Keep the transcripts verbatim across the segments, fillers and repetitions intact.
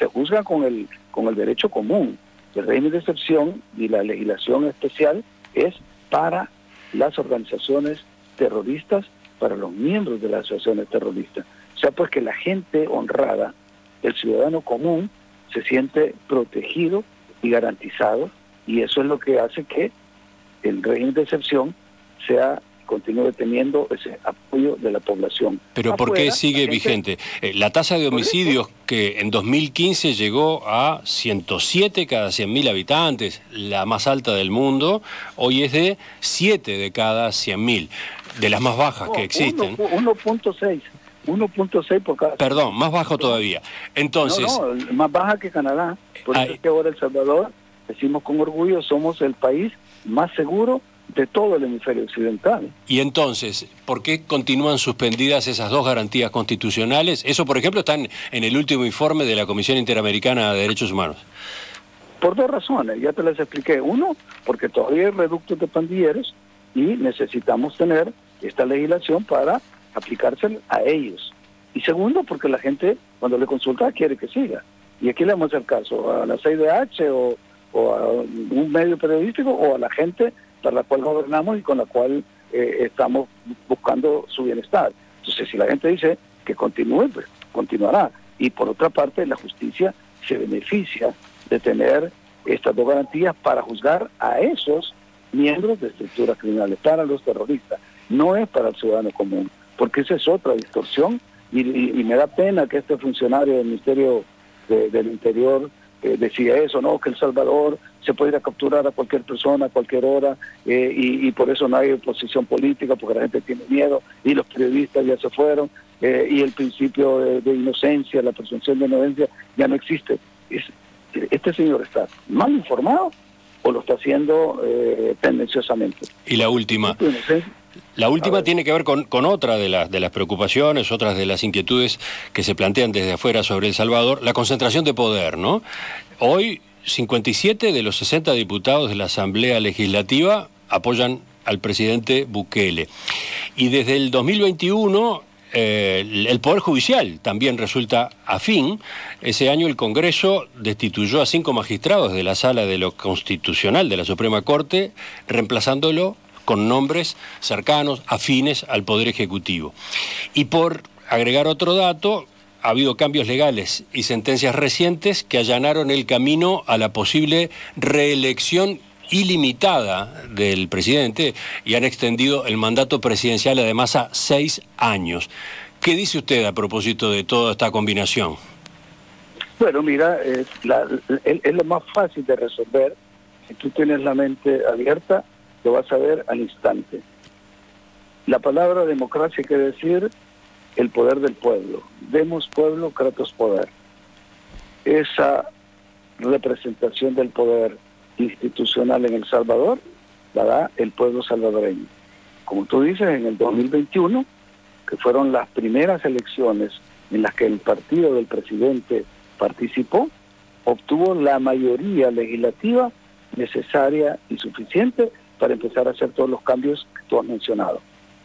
se juzga con el, con el derecho común. El régimen de excepción y la legislación especial es para las organizaciones terroristas, para los miembros de las asociaciones terroristas. O sea, pues que la gente honrada, el ciudadano común, se siente protegido y garantizado, y eso es lo que hace que el régimen de excepción sea continúe teniendo ese apoyo de la población. Pero Afuera, ¿por qué sigue la gente... vigente? Eh, la tasa de homicidios que en dos mil quince llegó a ciento siete cada cien mil habitantes, la más alta del mundo, hoy es de siete de cada cien mil, de las más bajas no, que existen. uno punto seis uno punto seis por cada... Perdón, más bajo todavía. Entonces... No, no, más baja que Canadá. Por eso hay... es que ahora El Salvador, decimos con orgullo, somos el país más seguro de todo el hemisferio occidental. Y entonces, ¿por qué continúan suspendidas esas dos garantías constitucionales? Eso, por ejemplo, está en, en el último informe de la Comisión Interamericana de Derechos Humanos. Por dos razones, ya te las expliqué. Uno, porque todavía hay reductos de pandilleros y necesitamos tener esta legislación para aplicársela a ellos. Y segundo, porque la gente, cuando le consulta, quiere que siga. Y aquí le vamos a hacer caso a la C I D H o, o a un medio periodístico o a la gente para la cual gobernamos y con la cual eh, estamos buscando su bienestar. Entonces, si la gente dice que continúe, pues continuará. Y por otra parte, la justicia se beneficia de tener estas dos garantías para juzgar a esos miembros de estructuras criminales, para los terroristas. No es para el ciudadano común, porque esa es otra distorsión y, y, y me da pena que este funcionario del Ministerio de, del Interior eh, decía eso, ¿no? Que El Salvador se puede ir a capturar a cualquier persona a cualquier hora eh, y, y por eso no hay oposición política, porque la gente tiene miedo y los periodistas ya se fueron eh, y el principio de, de inocencia, la presunción de inocencia ya no existe. Es, este señor está mal informado o lo está haciendo eh, tendenciosamente. Y la última... La última tiene que ver con, con otra de las, de las preocupaciones, otras de las inquietudes que se plantean desde afuera sobre El Salvador, la concentración de poder, ¿no? Hoy, cincuenta y siete de los sesenta diputados de la Asamblea Legislativa apoyan al presidente Bukele. Y desde el dos mil veintiuno, eh, el Poder Judicial también resulta afín. Ese año el Congreso destituyó a cinco magistrados de la Sala de lo Constitucional de la Suprema Corte, reemplazándolo con nombres cercanos, afines al Poder Ejecutivo. Y por agregar otro dato, ha habido cambios legales y sentencias recientes que allanaron el camino a la posible reelección ilimitada del presidente y han extendido el mandato presidencial además a seis años. ¿Qué dice usted a propósito de toda esta combinación? Bueno, mira, es, la, es, es lo más fácil de resolver. Si tú tienes la mente abierta, lo vas a ver al instante. La palabra democracia quiere decir el poder del pueblo. Demos pueblo, kratos poder. Esa representación del poder institucional en El Salvador la da el pueblo salvadoreño. Como tú dices, en el dos mil veintiuno, que fueron las primeras elecciones en las que el partido del presidente participó, obtuvo la mayoría legislativa necesaria y suficiente para empezar a hacer todos los cambios que tú has mencionado.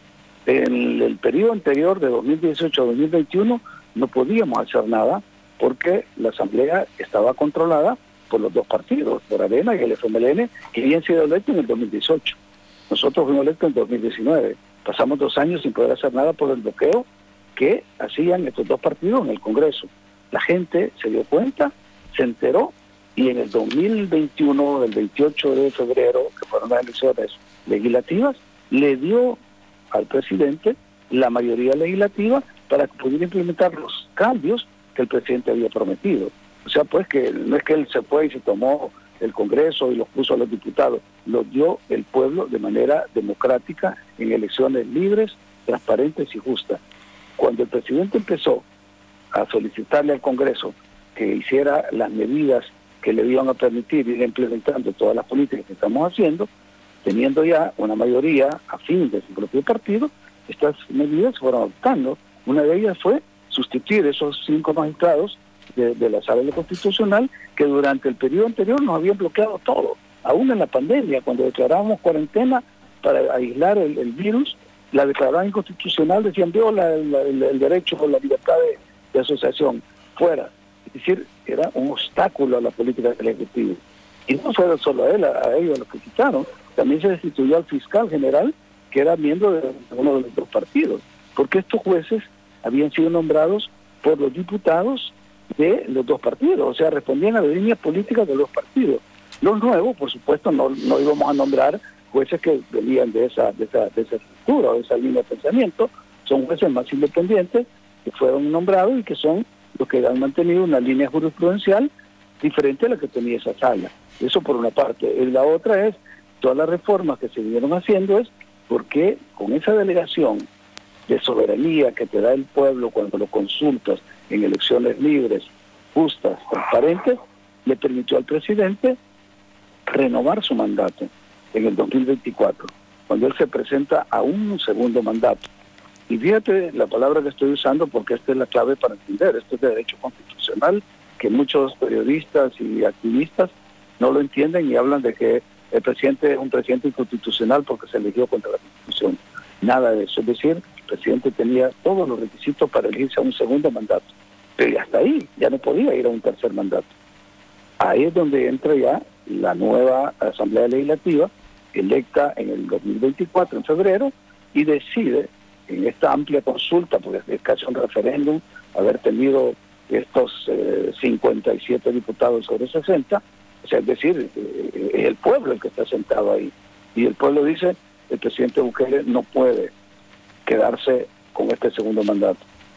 En el periodo anterior, de dos mil dieciocho a dos mil veintiuno, no podíamos hacer nada porque la Asamblea estaba controlada por los dos partidos, por Arena y el F M L N, que habían sido electos en el dos mil dieciocho. Nosotros fuimos electos en dos mil diecinueve. Pasamos dos años sin poder hacer nada por el bloqueo que hacían estos dos partidos en el Congreso. La gente se dio cuenta, se enteró, y en el dos mil veintiuno, el veintiocho de febrero, que fueron las elecciones legislativas, le dio al presidente la mayoría legislativa para que pudiera implementar los cambios que el presidente había prometido. O sea, pues que no es que él se fue y se tomó el Congreso y los puso a los diputados, los dio el pueblo de manera democrática en elecciones libres, transparentes y justas. Cuando el presidente empezó a solicitarle al Congreso que hiciera las medidas que le iban a permitir ir implementando todas las políticas que estamos haciendo, teniendo ya una mayoría afín de su propio partido, estas medidas se fueron adoptando. Una de ellas fue sustituir esos cinco magistrados de, de la Sala Constitucional que durante el periodo anterior nos habían bloqueado todo, aún en la pandemia, cuando declarábamos cuarentena para aislar el, el virus, la declaraban inconstitucional, decían viola el, el, el derecho o la libertad de, de asociación, fuera. Es decir, era un obstáculo a la política del Ejecutivo. Y no fue solo a él, a, a ellos los que quitaron, también se destituyó al fiscal general, que era miembro de uno de los dos partidos, porque estos jueces habían sido nombrados por los diputados de los dos partidos, o sea, respondían a las líneas políticas de los partidos. Los nuevos, por supuesto, no, no íbamos a nombrar jueces que venían de esa, de esa, de esa estructura o de esa línea de pensamiento, son jueces más independientes que fueron nombrados y que son los que han mantenido una línea jurisprudencial diferente a la que tenía esa sala. Eso por una parte. Y la otra es, todas las reformas que se vinieron haciendo es porque con esa delegación de soberanía que te da el pueblo cuando lo consultas en elecciones libres, justas, transparentes, le permitió al presidente renovar su mandato en el dos mil veinticuatro, cuando él se presenta a un segundo mandato. Y fíjate la palabra que estoy usando porque esta es la clave para entender, esto es de derecho constitucional, que muchos periodistas y activistas no lo entienden y hablan de que el presidente es un presidente inconstitucional porque se eligió contra la Constitución. Nada de eso, es decir, el presidente tenía todos los requisitos para elegirse a un segundo mandato, pero hasta ahí, ya no podía ir a un tercer mandato. Ahí es donde entra ya la nueva Asamblea Legislativa, electa en el dos mil veinticuatro, en febrero, y decide en esta amplia consulta, porque es casi un referéndum, haber tenido estos eh, cincuenta y siete diputados sobre sesenta, o sea, es decir, eh, es el pueblo el que está sentado ahí. Y el pueblo dice, el presidente Bukele no puede quedarse con este segundo mandato.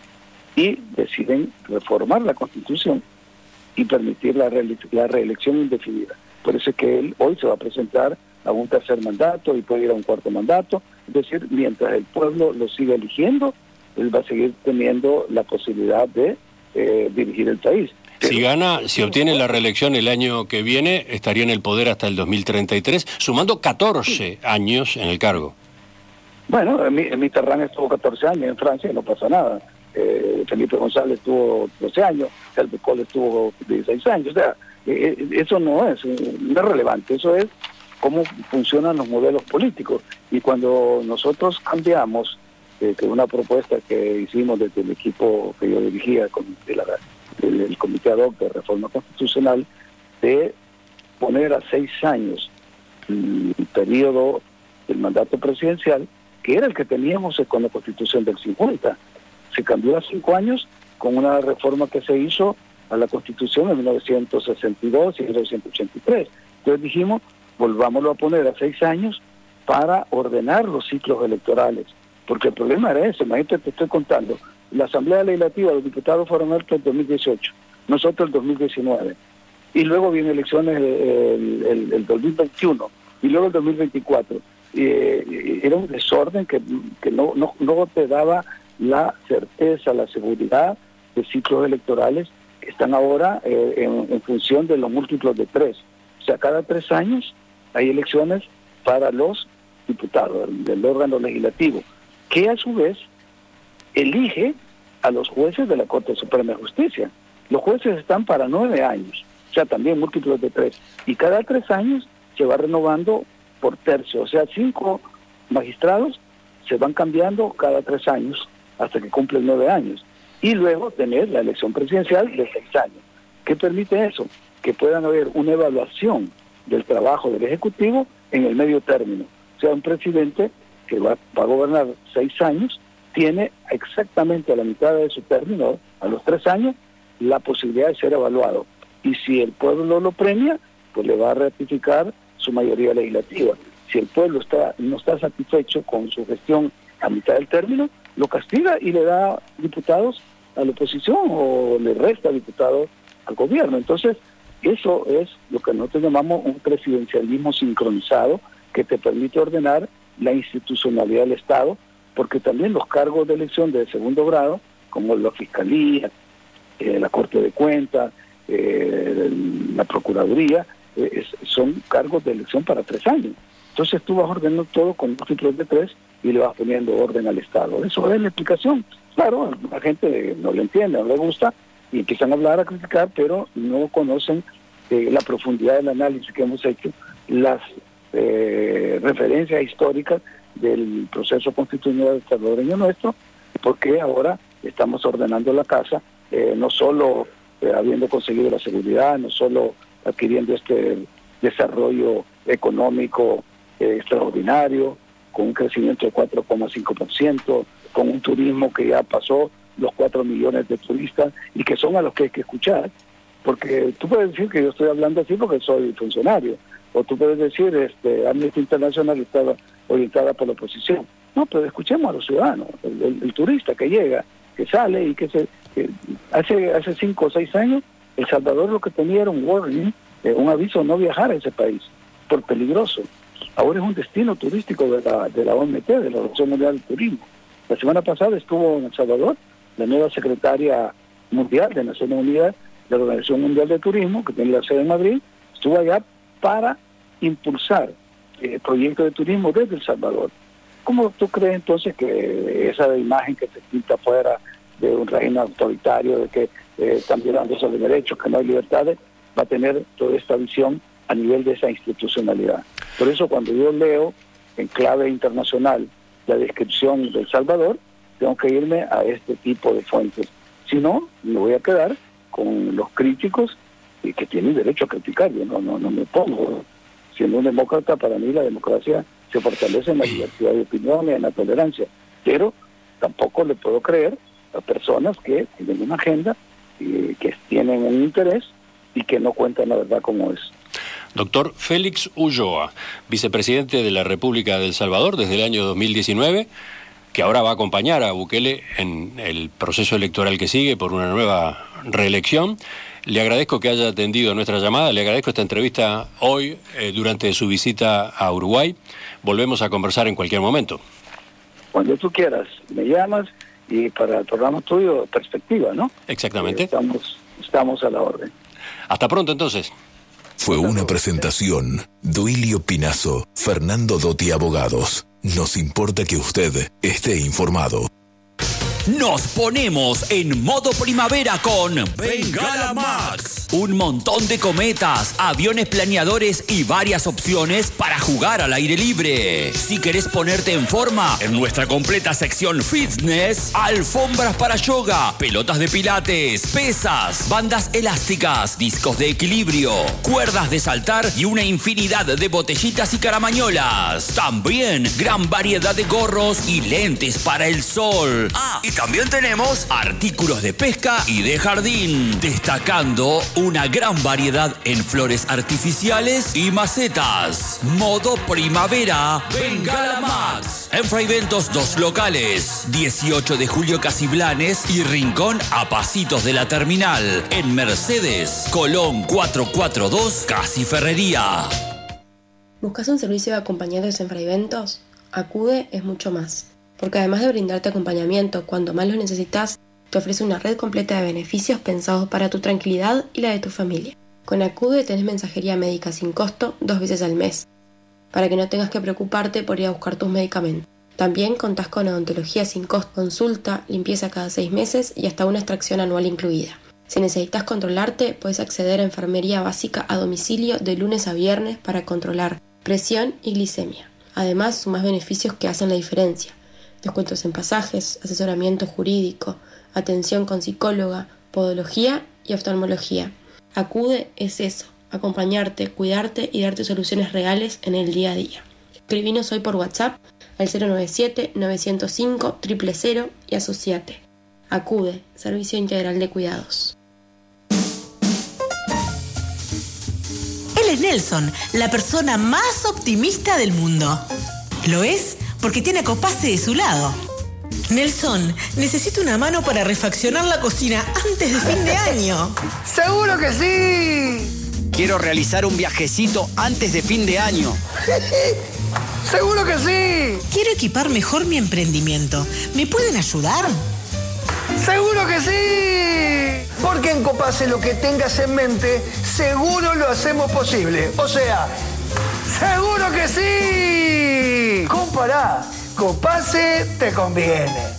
Y deciden reformar la Constitución y permitir la, re la reelección indefinida. Por eso es que él hoy se va a presentar a un tercer mandato y puede ir a un cuarto mandato. Es decir, mientras el pueblo lo siga eligiendo, él va a seguir teniendo la posibilidad de eh, dirigir el país. Pero, si gana, si obtiene la reelección el año que viene, estaría en el poder hasta el dos mil treinta y tres, sumando catorce años en el cargo. Bueno, Mitterrand estuvo catorce años en Francia y no pasa nada. Eh, Felipe González estuvo doce años, Helmut Kohl estuvo dieciséis años. O sea, eh, eso no es, no es relevante, eso es cómo funcionan los modelos políticos. Y cuando nosotros cambiamos, eh, que una propuesta que hicimos desde el equipo que yo dirigía con de la, del, del Comité Ad Hoc de Reforma Constitucional, de poner a seis años el periodo del mandato presidencial, que era el que teníamos con la Constitución del cincuenta. Se cambió a cinco años con una reforma que se hizo a la Constitución en mil novecientos sesenta y dos y mil novecientos ochenta y tres. Entonces dijimos, volvámoslo a poner a seis años para ordenar los ciclos electorales, porque el problema era ese. Imagínate, te estoy contando, la Asamblea Legislativa, los diputados fueron electos en dos mil dieciocho, nosotros el dos mil diecinueve, y luego vienen elecciones el, el, el, el dos mil veintiuno, y luego el dos mil veinticuatro. Eh, era un desorden que, que no, no, no te daba la certeza, la seguridad de ciclos electorales que están ahora eh, en, en función de los múltiplos de tres. O sea, cada tres años hay elecciones para los diputados del órgano legislativo, que a su vez elige a los jueces de la Corte Suprema de Justicia. Los jueces están para nueve años, o sea, también múltiplos de tres. Y cada tres años se va renovando por tercio, o sea, cinco magistrados se van cambiando cada tres años hasta que cumplen nueve años. Y luego tener la elección presidencial de seis años. ¿Qué permite eso? Que puedan haber una evaluación del trabajo del Ejecutivo en el medio término. O sea, un presidente que va, va a gobernar seis años tiene exactamente a la mitad de su término, a los tres años, la posibilidad de ser evaluado. Y si el pueblo lo premia, pues le va a ratificar su mayoría legislativa. Si el pueblo está no está satisfecho con su gestión a mitad del término, lo castiga y le da diputados a la oposición o le resta diputados al gobierno. Entonces, eso es lo que nosotros llamamos un presidencialismo sincronizado, que te permite ordenar la institucionalidad del Estado, porque también los cargos de elección de segundo grado, como la Fiscalía, eh, la Corte de Cuentas, eh, la Procuraduría, eh, es, son cargos de elección para tres años. Entonces tú vas ordenando todo con múltiplos de tres y le vas poniendo orden al Estado. Eso es la explicación. Claro, la gente no lo entiende, no le gusta, y empiezan a hablar, a criticar, pero no conocen eh, la profundidad del análisis que hemos hecho, las eh, referencias históricas del proceso constitucional salvadoreño nuestro, porque ahora estamos ordenando la casa, eh, no solo eh, habiendo conseguido la seguridad, no solo adquiriendo este desarrollo económico eh, extraordinario, con un crecimiento de cuatro coma cinco por ciento, con un turismo que ya pasó los cuatro millones de turistas y que son a los que hay que escuchar, porque tú puedes decir que yo estoy hablando así porque soy funcionario, o tú puedes decir, este, Amnistía Internacional estaba orientada por la oposición. No, pero escuchemos a los ciudadanos, el, el, el turista que llega, que sale y que se... Que hace, hace cinco o seis años, El Salvador lo que tenía era un warning, eh, un aviso de no viajar a ese país, por peligroso. Ahora es un destino turístico de la, de la O M T, de la Organización Mundial del Turismo. La semana pasada estuvo en El Salvador la nueva secretaria mundial de Naciones Unidas de la Organización Mundial de Turismo, que tiene la sede en Madrid, estuvo allá para impulsar eh, proyectos de turismo desde El Salvador. ¿Cómo tú crees entonces que esa imagen que se pinta fuera de un régimen autoritario, de que eh, están violando esos derechos, que no hay libertades, va a tener toda esta visión a nivel de esa institucionalidad? Por eso cuando yo leo en clave internacional la descripción de El Salvador, tengo que irme a este tipo de fuentes. Si no, me voy a quedar con los críticos y que tienen derecho a criticar. Yo no, no, no me pongo. Siendo un demócrata, para mí la democracia se fortalece en la diversidad de opiniones, en la tolerancia. Pero tampoco le puedo creer a personas que tienen una agenda, y que tienen un interés y que no cuentan la verdad como es. Doctor Félix Ulloa, vicepresidente de la República de El Salvador desde el año dos mil diecinueve, que ahora va a acompañar a Bukele en el proceso electoral que sigue por una nueva reelección. Le agradezco que haya atendido nuestra llamada, le agradezco esta entrevista hoy eh, durante su visita a Uruguay. Volvemos a conversar en cualquier momento. Cuando tú quieras, me llamas y para el programa tuyo, Perspectiva, ¿no? Exactamente. Eh, estamos, estamos a la orden. Hasta pronto entonces. Fue una presentación. Duilio Pinazo, Fernando Dotti Abogados. Nos importa que usted esté informado. Nos ponemos en modo primavera con Bengala Max. Un montón de cometas, aviones planeadores y varias opciones para jugar al aire libre. Si querés ponerte en forma, en nuestra completa sección fitness, alfombras para yoga, pelotas de pilates, pesas, bandas elásticas, discos de equilibrio, cuerdas de saltar y una infinidad de botellitas y caramañolas. También gran variedad de gorros y lentes para el sol. Ah, y también tenemos artículos de pesca y de jardín, destacando una gran variedad en flores artificiales y macetas. Modo primavera, Bengala Max. En Fraiventos, dos locales, dieciocho de julio Casiblanes y Rincón a pasitos de la terminal. En Mercedes, Colón cuatrocientos cuarenta y dos, Casi Ferrería. ¿Buscas un servicio de acompañantes en Fraiventos? Acude es mucho más, porque además de brindarte acompañamiento cuando más lo necesitas, te ofrece una red completa de beneficios pensados para tu tranquilidad y la de tu familia. Con Acude tenés mensajería médica sin costo dos veces al mes, para que no tengas que preocuparte por ir a buscar tus medicamentos. También contás con odontología sin costo, consulta, limpieza cada seis meses y hasta una extracción anual incluida. Si necesitas controlarte, puedes acceder a enfermería básica a domicilio de lunes a viernes para controlar presión y glicemia. Además, sumás beneficios que hacen la diferencia. Descuentos en pasajes, asesoramiento jurídico, atención con psicóloga, podología y oftalmología. Acude es eso, acompañarte, cuidarte y darte soluciones reales en el día a día. Escribinos hoy por WhatsApp al cero noventa y siete, novecientos cinco, cero cero cero y asociate. Acude, Servicio Integral de Cuidados. Él es Nelson, la persona más optimista del mundo. Lo es porque tiene a Copace de su lado. Nelson, necesito una mano para refaccionar la cocina antes de fin de año. ¡Seguro que sí! Quiero realizar un viajecito antes de fin de año. ¡Seguro que sí! Quiero equipar mejor mi emprendimiento. ¿Me pueden ayudar? ¡Seguro que sí! Porque en Copace lo que tengas en mente, seguro lo hacemos posible. O sea, ¡seguro que sí! Compará, Copace te conviene.